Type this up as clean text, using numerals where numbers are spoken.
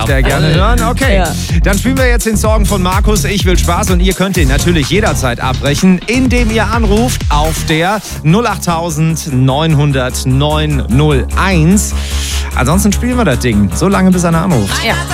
möchte er gerne hören. Okay, dann spielen wir jetzt den Song von Markus, Ich will Spaß. Und ihr könnt ihn natürlich jederzeit abbrechen, indem ihr anruft auf der 08000 900 901. Ansonsten spielen wir das Ding so lange, bis einer anruft. Ja.